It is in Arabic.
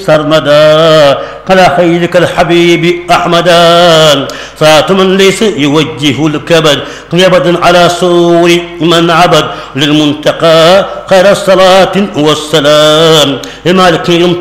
سرمدا على خيرك الحبيب أحمدا صلاة من ليس يوجه الكبد قيبدا على سور من عبد للمنتقى خير الصلاة والسلام لمالك يوم